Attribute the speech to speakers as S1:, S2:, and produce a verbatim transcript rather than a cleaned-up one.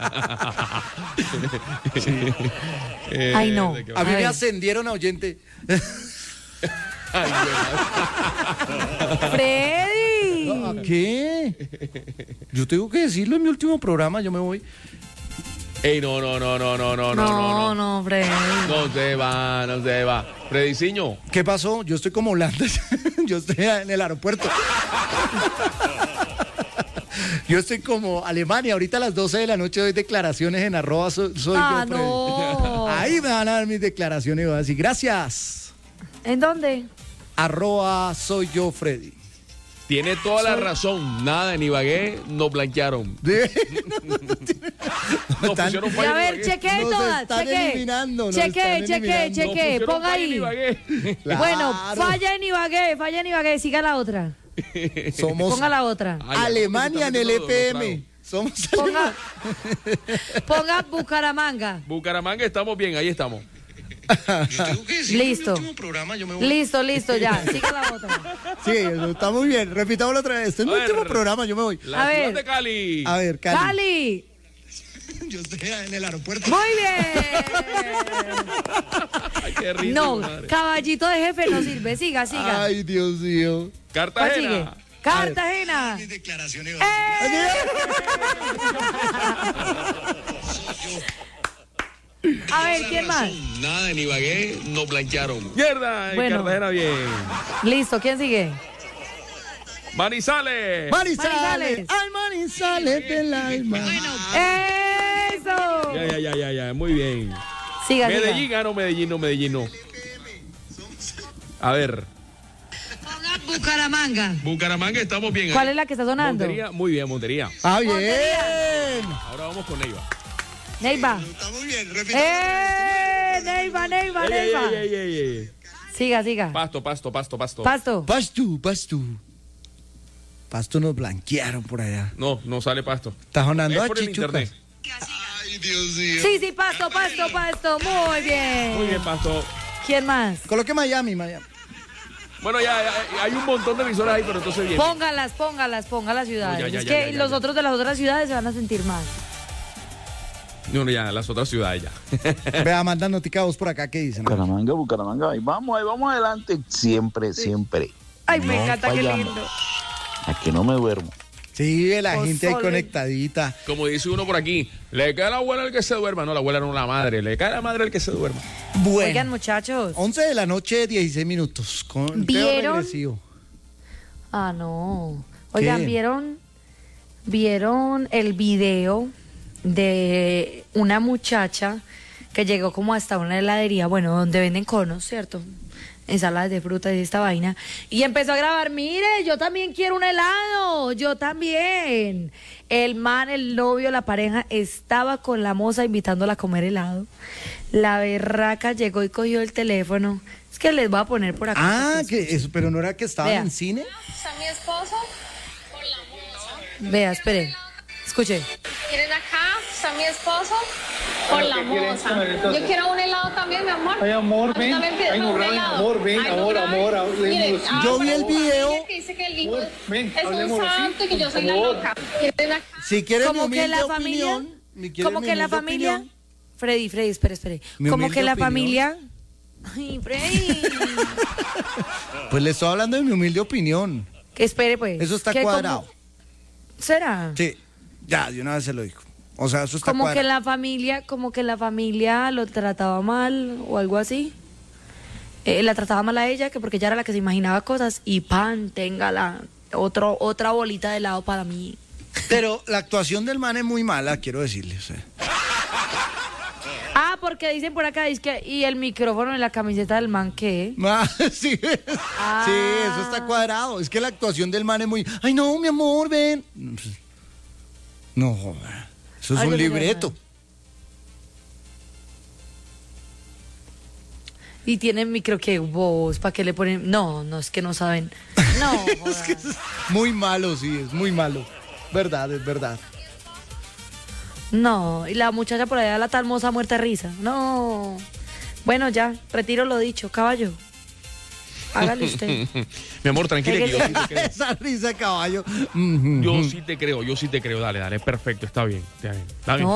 S1: Sí.
S2: Eh, Ay, no.
S1: A mí a me ascendieron a oyente.
S2: Ay, Freddy.
S1: ¿A qué? Yo tengo que decirlo en mi último programa, yo me voy.
S2: Ey, no, no, no, no, no, no, no,
S1: no,
S2: no, Freddy. No se va, no se va. Freddyciño.
S1: ¿Qué pasó? Yo estoy como Holanda. Yo estoy en el aeropuerto. Yo estoy como Alemania. Ahorita a las doce de la noche doy declaraciones en arroba soy, soy
S2: ah,
S1: yo, Freddy.
S2: No.
S1: Ahí me van a dar mis declaraciones y voy a decir gracias.
S2: ¿En dónde?
S1: Arroba soy yo, Freddy.
S2: Tiene toda la razón. Nada, en Ibagué nos blanquearon.
S1: No, pusieron
S2: y a ver, chequee todas. Chequee, chequee, chequee, chequee. Ponga ahí. Claro. Bueno, falla en Ibagué, falla en Ibagué. Siga la otra.
S1: Somos
S2: Ponga la otra.
S1: Alemania en el E P M. Somos
S2: ponga, ponga Bucaramanga. Bucaramanga, estamos bien, ahí estamos. Yo tengo que decir listo. En el programa, yo me voy. Listo, listo, ya. Siga la otra.
S1: Sí, está muy bien. Repitámoslo otra vez. Este es mi último programa, yo me voy.
S2: La a ciudad ver. de Cali.
S1: A ver, Cali.
S2: Cali.
S1: Yo estoy en el aeropuerto.
S2: Muy bien. Ay, qué risa, no, madre. Caballito de jefe no sirve. Siga, siga.
S1: Ay, Dios mío.
S2: Cartagena. Cartagena. Mis declaraciones. ¡Eh! A ver, ¿quién más? Nada, en Ibagué nos blanquearon. Mierda, en bueno. Cartagena bien. Listo, ¿quién sigue? Manizales.
S1: Manizales. Manizales. Ay, Manizales del alma.
S2: Bueno, eso. Ya, ya, ya, ya, ya, muy bien. Siga, Medellín, siga. Ah, no, Medellín, no, Medellín, no. A ver. Bucaramanga. Bucaramanga, estamos bien. ¿Cuál ahí. Es la que está sonando? Montería, muy bien, Montería.
S1: Ah, bien.
S2: Montería. Ahora vamos con Neiva. Neiva. Está muy bien, ¡eh! Neiva, Neiva, Neiva. Ey, ey, ey, ey. Siga, siga. Pasto, pasto, pasto, pasto. Pasto.
S1: Pasto, pasto. Pasto nos blanquearon por allá.
S2: No, no sale pasto.
S1: Está sonando
S2: a Chichuca. Ay, Dios mío. Sí, sí, pasto, pasto, pasto. Muy bien. Muy bien, pasto. ¿Quién más?
S1: Coloque Miami, Miami.
S2: Bueno, ya, ya hay un montón de emisoras ahí, pero entonces bien. Póngalas, póngalas, ponga las ciudades. No, ya, ya, es ya, que ya, ya, los ya. otros de las otras ciudades se van a sentir mal. No, no, ya, las otras ciudades ya.
S1: Vea, mandan noticados por acá, ¿qué dicen?
S3: Bucaramanga, Bucaramanga, ahí vamos, ahí vamos adelante. Siempre, sí. siempre.
S2: Ay, no me encanta, fallamos. Qué lindo.
S3: Aquí no me duermo.
S1: Sí, la oh, gente ahí conectadita.
S2: Como dice uno por aquí, le cae a la abuela el que se duerma. No, la abuela no, la madre. Le cae a la madre el que se duerma.
S1: Bueno.
S2: Oigan, muchachos.
S1: once de la noche, dieciséis minutos. Con
S2: ¿Vieron? Regresivo. Ah, no. Oigan, ¿qué? ¿vieron? ¿Vieron el video de una muchacha que llegó como hasta una heladería, bueno, donde venden conos, ¿cierto? Ensaladas de frutas y esta vaina, y empezó a grabar, mire, yo también quiero un helado, yo también. El man, el novio, la pareja, estaba con la moza invitándola a comer helado. La berraca llegó y cogió el teléfono. Es que les voy a poner por acá.
S1: Ah, que eso, pero no era que estaba en cine.
S4: ¿Está mi esposo? Por la moza.
S2: Vea, espere, escuche.
S4: ¿Quieren acá? ¿Está mi esposo? Por la moza. Yo quiero un helado también, mi amor.
S1: Ay, amor, ven. Ay, no, ven, amor, ven, amor, amor, amor. Yo vi el video.
S4: Que dice que el hijo es un santo y que yo soy la loca.
S1: Si quieren
S2: como que la familia, como que la familia, Freddy, Freddy, espere, espere. Como que la familia. Ay, Freddy.
S1: Pues le estoy hablando de mi humilde opinión.
S2: Que espere, pues.
S1: Eso está cuadrado.
S2: ¿Será?
S1: Sí, ya, de una vez se lo dijo. O sea, eso está
S2: como
S1: cuadrado.
S2: que la familia, como que la familia lo trataba mal o algo así. Eh, la trataba mal a ella, que porque ella era la que se imaginaba cosas y pan, tenga la otro, otra bolita de helado para mí.
S1: Pero la actuación del man es muy mala, quiero decirle. O sea.
S2: Ah, porque dicen por acá, dice que, y el micrófono en la camiseta del man, ¿qué?
S1: Ah, sí, ah. sí, eso está cuadrado. Es que la actuación del man es muy... Ay, no, mi amor, ven. No, joder. Eso es Ay, un libreto.
S2: Y tienen micro que voz, ¿para qué le ponen? No, no, es que no saben. No,
S1: es que es muy malo, sí, es muy malo. Verdad, es verdad.
S2: No, y la muchacha por allá, la tal moza muerta de risa. No. Bueno, ya, retiro lo dicho, caballo. Hágale usted. Mi amor, tranquila que yo sí te creo.
S1: Esa risa de caballo.
S2: Yo sí te creo, yo sí te creo. Dale, dale, perfecto, está bien. Está bien. Está bien. No.